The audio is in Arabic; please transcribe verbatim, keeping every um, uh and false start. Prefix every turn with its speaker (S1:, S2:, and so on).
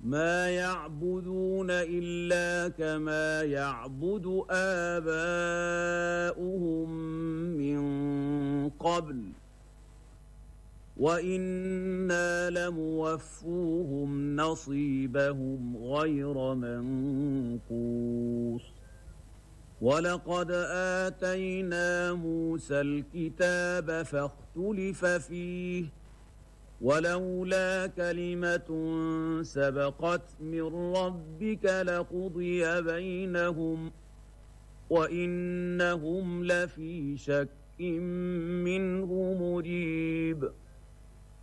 S1: ما يعبدون إلا كما يعبد آباؤهم من قبل وإنا لموفوهم نصيبهم غير منقوص ولقد آتينا موسى الكتاب فاختلف فيه ولولا كلمة سبقت من ربك لقضي بينهم وإنهم لفي شك منه مريب